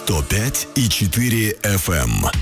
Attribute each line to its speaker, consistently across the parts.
Speaker 1: 105,4 FM.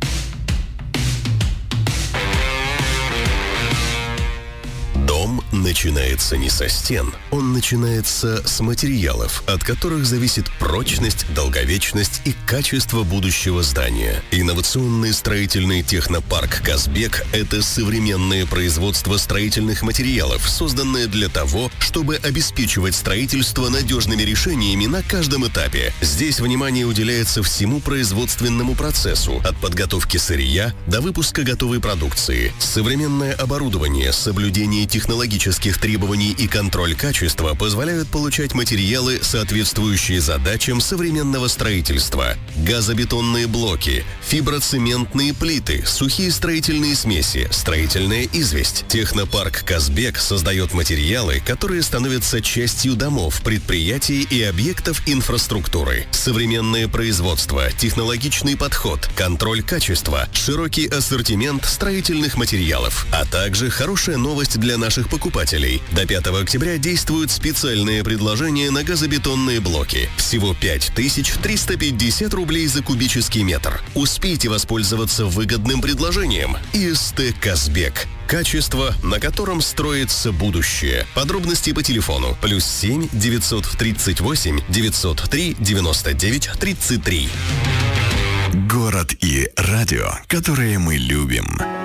Speaker 2: Дом начинается не со стен, он начинается с материалов, от которых зависит прочность, долговечность и качество будущего здания. Инновационный строительный технопарк «Казбек» — это современное производство строительных материалов, созданное для того, чтобы обеспечивать строительство надежными решениями на каждом этапе. Здесь внимание уделяется всему производственному процессу, от подготовки сырья до выпуска готовой продукции. Современное оборудование, соблюдение технологических требований и контроль качества позволяют получать материалы, соответствующие задачам современного строительства. Газобетонные блоки, фиброцементные плиты, сухие строительные смеси, строительная известь. Технопарк «Казбек» создает материалы, которые становятся частью домов, предприятий и объектов инфраструктуры. Современное производство, технологичный подход, контроль качества, широкий ассортимент строительных материалов, а также хорошая новость для наших покупателей. До 5 октября действуют специальные предложения на газобетонные блоки. Всего 5350 рублей за кубический метр. Успейте воспользоваться выгодным предложением. ИСТ «Казбек». Качество, на котором строится будущее. Подробности по телефону +7 938 903 99 33.
Speaker 1: Город и радио, которые мы любим.